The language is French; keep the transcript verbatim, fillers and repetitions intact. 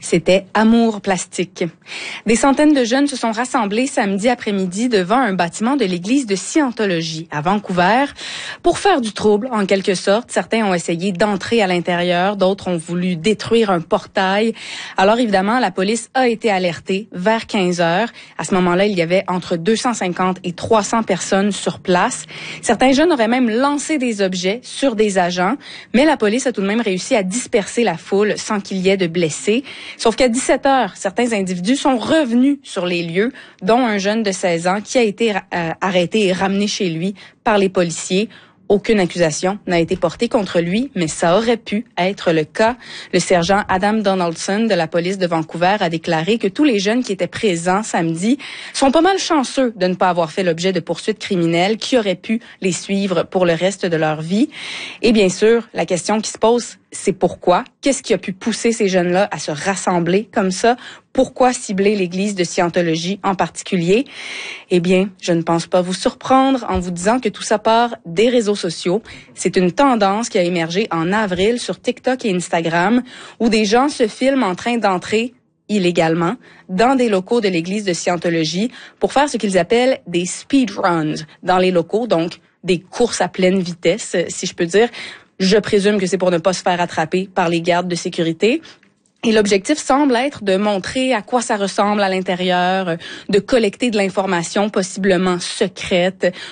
C'était Amour plastique. Des centaines de jeunes se sont rassemblés samedi après-midi devant un bâtiment de l'église de Scientologie à Vancouver pour faire du trouble, en quelque sorte. Certains ont essayé d'entrer à l'intérieur, d'autres ont voulu détruire un portail. Alors évidemment, la police a été alertée vers quinze heures. À ce moment-là, il y avait entre deux cent cinquante et trois cents personnes sur place. Certains jeunes auraient même lancé des objets sur des agents, mais la police a tout de même réussi à disperser la foule sans qu'il y ait de blessés. Sauf qu'à dix-sept heures, certains individus sont revenus sur les lieux, dont un jeune de seize ans qui a été euh, arrêté et ramené chez lui par les policiers. Aucune accusation n'a été portée contre lui, mais ça aurait pu être le cas. Le sergent Adam Donaldson de la police de Vancouver a déclaré que tous les jeunes qui étaient présents samedi sont pas mal chanceux de ne pas avoir fait l'objet de poursuites criminelles qui auraient pu les suivre pour le reste de leur vie. Et bien sûr, la question qui se pose, c'est pourquoi? Qu'est-ce qui a pu pousser ces jeunes-là à se rassembler comme ça? Pourquoi cibler l'église de Scientologie en particulier? Eh bien, je ne pense pas vous surprendre en vous disant que tout ça part des réseaux sociaux. C'est une tendance qui a émergé en avril sur TikTok et Instagram où des gens se filment en train d'entrer illégalement dans des locaux de l'église de Scientologie pour faire ce qu'ils appellent des speedruns dans les locaux, donc des courses à pleine vitesse, si je peux dire. Je présume que c'est pour ne pas se faire attraper par les gardes de sécurité. Et l'objectif semble être de montrer à quoi ça ressemble à l'intérieur, de collecter de l'information possiblement secrète